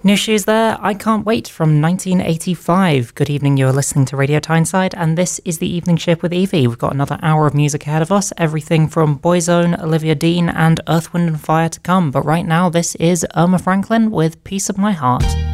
New Shoes there, I Can't Wait from 1985. Good evening, you're listening to Radio Tyneside, and this is the Evening Shift with Evie. We've got another hour of music ahead of us, everything from Boyzone, Olivia Dean, and Earth, Wind & Fire to come. But right now, this is Irma Franklin with Piece of My Heart.